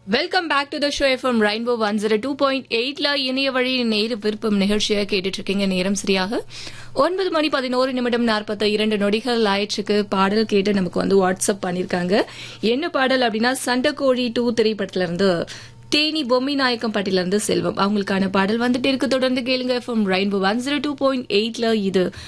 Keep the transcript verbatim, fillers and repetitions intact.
Welcome back to the show FM rainbow one zero two point எயிட்ல இணைய வழி நேரு விருப்பம் நிகழ்ச்சியை கேட்டுட்டு இருக்கீங்க. நேரம் சரியாக ஒன்பது மணி பதினோரு நிமிடம் நாற்பத்தி இரண்டு நொடிகள் ஆயிடுச்சுக்கு. பாடல் கேட்டு நமக்கு வந்து வாட்ஸ்அப் பண்ணிருக்காங்க. என்ன பாடல் அப்படின்னா சண்டைக்கோழி டூ திரைப்படத்துல இருந்து தேனி பொம்மி நாயக்கம் பட்டில இருந்து செல்வம் அவங்களுக்கான பாடல் வந்துட்டு இருக்கு. தொடர்ந்து கேளுங்க. FM rainbow one zero two point எயிட்ல இது